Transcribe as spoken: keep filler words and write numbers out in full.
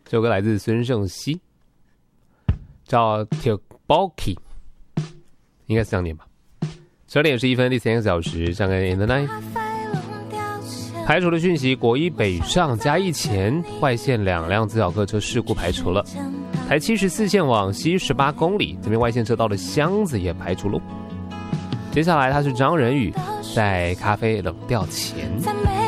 这首歌来自孙盛熙，叫 Tteokbokki， 应该是这样念吧。十二点十一分，第三个小时，上个 In the Night。排除的讯息：国一北上嘉义前外线两辆自小客车事故排除了，台七十四线往西十八公里，这边外线车道的箱子也排除了。接下来他是张仁宇，在咖啡冷掉前。